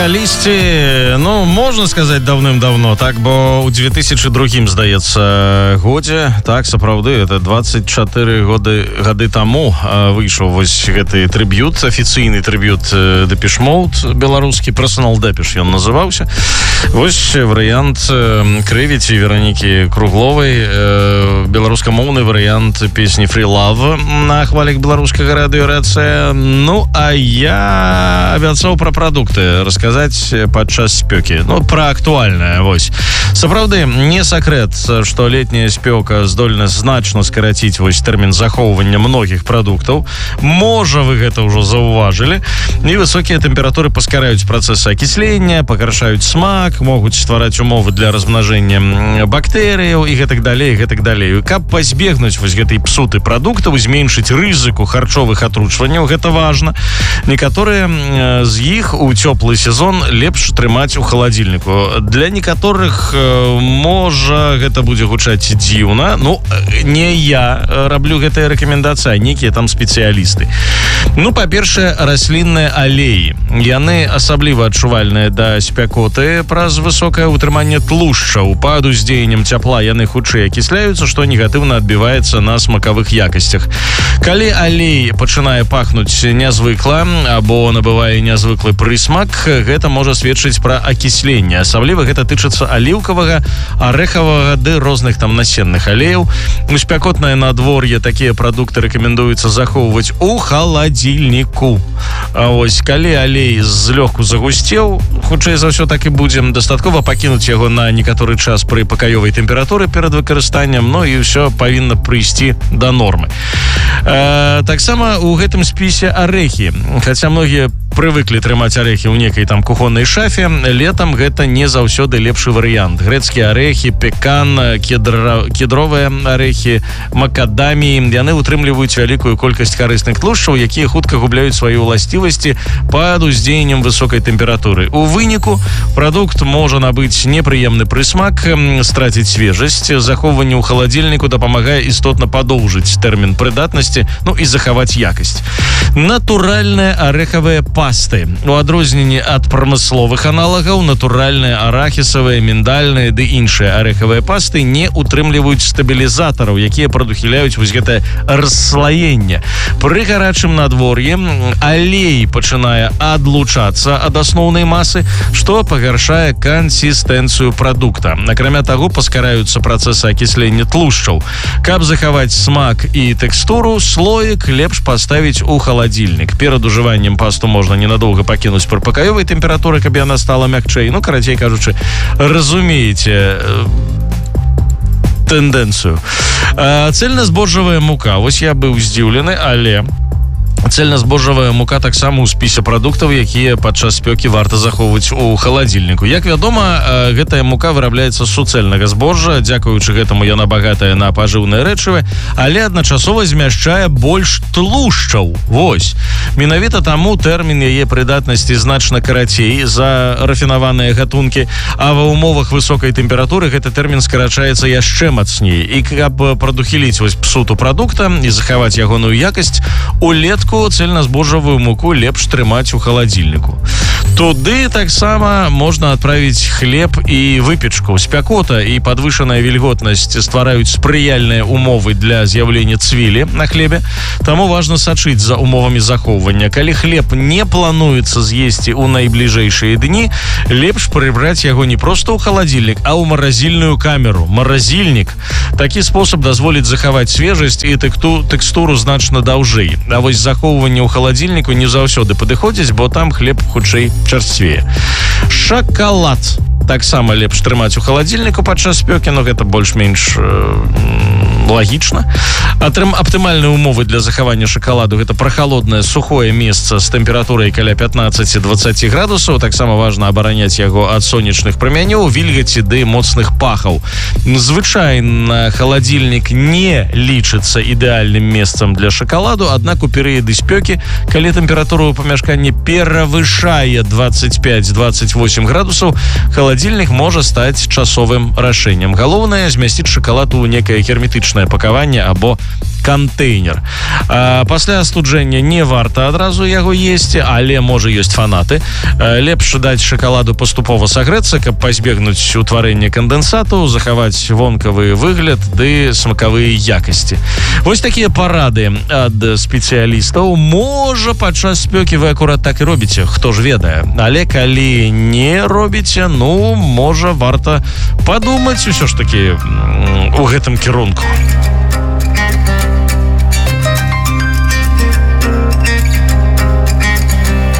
калісьці, ну, можна сказаць, даўным-даўно, так, бо ў 2002, здаецца, годзе, так, сапраўды, это 24 гады таму выйшаў вось гэты трыб'ют, афіцыйны трыб'ют Depeche Mode, беларускі, Personal Depeche ён называўся. Вось варыянт Крывіці Веронікі Кругловай, беларускамоўны варыянт песні Free Love на хвалях беларускага радыё РЦ. Ну, а я абяцаў пра прадукты расказаць падчас спёкі. Ну, пра актуальнае, вось. Сапраўды, не сакрэт, што летняя спёка здольна значна скараціць вось тэрмін захоўвання многіх прадуктаў. Можа, вы гэта ўжо заўважылі. І высокія тэмпературы паскараюць працэсы акіслення, пагаршаюць смак, могуць ствараць умовы для размнажэння бактэрыяў і гэтак далей, гэтак далей. Каб пазбегнуць вось гэтай псуты прадуктаў, зменшыць рызыку харчовых атручванняў, гэта важна. Некаторыя з іх у цёплы сезон лепш трымаць у халадзільніку. Для некаторых можа гэта будзе гучаць дзіўна. Ну, не я раблю гэтыя рэкамендацыі, а некія там спецыялісты. Ну, па-першае, раслінныя алеі. Яны асабліва адчувальныя да спякоты праз высокае ўтрыманне тлушчаў. Пад уздзеяннем цяпла яны хутчэй акісляюцца, што негатыўна адбіваецца на смакавых якасцях. Калі алей пачынае пахнуць нязвыкла або набывае нязвыклы прысмак, гэта можа сведчыць пра акісленне. Асабліва гэта тычыцца аліўкавага, арэхавага ды розных там насенных алеяў. У спякотнае надвор'е такія прадукты рэкамендуецца захоўваць у халадзільніку. А вось калі алей злёгку загусцеў, хутчэй за ўсё так і будзе. Дастаткова пакінуць яго на некаторы час пры пакаёвай тэмпературы перад выкарыстаннем, ну і ўсё павінна прыйсці да нормы. Таксама у гэтым спісе арэхі. Хаця многія прывыклі трымаць арэхі ў некай там кухоннай шафе, летам гэта не заўсёды лепшы варыянт. Грэцкія арэхі, пекан, кедровыя арэхі, макадаміі, яны утрымліваюць вялікую колькасць карысных тлушчаў, якія хутка губляюць свае ўласцівасці пад уздзеяннем высокай тэмпературы. У выніку прадукт можа набыць непрыемны прысмак, страціць свежасць. Захоўванне ў халадзільніку дапамагае істотна падоўжыць тэрмін прыдатнасці, ну і захаваць якасць. Натуральныя арэхавыя пасты. У адрозненні ад прамысловых аналагаў, натуральныя арахісавыя, міндальныя ды іншыя арэхавыя пасты не утрымліваюць стабілізатараў, якія прадухіляюць вось гэтае расслаенне. Пры гарачым надвор'і алей пачынае адлучацца ад асноўнай масы, што пагаршае кансістэнцыю прадукта. Акрамя таго, паскараюцца працэсы акіслення тлушчаў. Каб захаваць смак і тэкстуру, слоік лепш паставіць у халадзільнік. Перад ужываннем пасту можна ненадоўга пакінуць пры пакаёвай тэмпературы, каб яна стала мякчэй. Ну, карацей кажучы, разумееце тэндэнцыю. Цельназбожжавая мука. Вось я быў здзіўлены, але цельназбожжавая мука таксама ў спісе прадуктаў, якія падчас спёкі варта захоўваць у халадзільніку. Як вядома, гэтая мука вырабляецца з суцэльнага збожжа, дзякуючы гэтаму яна багатая на пажыўныя рэчывы, але адначасова змяшчае больш тлушчаў. Вось. Менавіта таму тэрмін яе прыдатнасці значна карацей за рафінаваныя гатункі, а ва ўмовах высокай тэмпературы гэты тэрмін скарачаецца яшчэ мацней. І каб прадухіліць вось псуту прадукта і захаваць ягоную якасць, улетку цельназбожжавую муку лепш трымаць у халадзільніку. Туды таксама можна адправіць хлеб і выпечку. Спякота і падвышаная вільготнасць ствараюць спрыяльныя умовы для з'яўлення цвілі на хлебе, таму важна сачыць за умовамі захоўвання. Калі хлеб не плануецца з'есці ў найбліжэйшыя дні, лепш прыбраць яго не проста ў халадзільнік, а ў маразільную камеру. Маразільнік. Такі спосаб дазволіць захаваць свежасць і тэкстуру значна даўжэй. А вось захоўванне ў халадзільніку не заўсёды падыходзіць, бо там хлеб хутчэй чарсцвее. Шакалад таксама лепш трымаць у халадзільніку падчас спёкі, но гэта больш-менш лагічна. Аптымальныя умовы для захавання шакаладу — гэта прахалоднае сухое месца з тэмпературай каля 15-20 градусаў. Таксама важна абараняць яго ад сонечных прамянёў, вільгаці ды моцных пахаў. Звычайна халадзільнік не лічыцца ідэальным месцам для шакаладу, аднак у перыяды спёкі, калі тэмпература ў памяшканні перавышае 25-28 градусаў, халадзільнік можа стаць часовым рашэннем. Галоўнае — змясціць шакалад у некае герметычнае герметычнае пакаванне або кантэйнер. Пасля астуджэння не варта адразу яго есці, але можа ёсць фанаты. Лепш даць шакаладу паступова сагрэцца, каб пазбегнуць утварэння кандэнсату, захаваць вонкавы выгляд ды смакавыя якасці. Вось такія парады ад спецыялістаў. Можа, падчас спёкі вы акурат так і робіце, хто ж ведае. Але калі не робіце, можа, варта падумаць усё ж такі у гэтым кірунку.